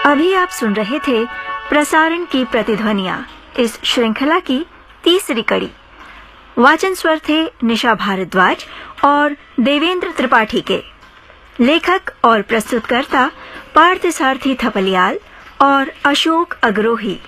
अभी आप सुन रहे थे प्रसारण की प्रतिध्वनियां, इस श्रृंखला की तीसरी कड़ी। वाचन स्वर थे निशा भारद्वाज और देवेंद्र त्रिपाठी के। लेखक और प्रस्तुतकर्ता पार्थसारथी थपलियाल और अशोक अग्रोही।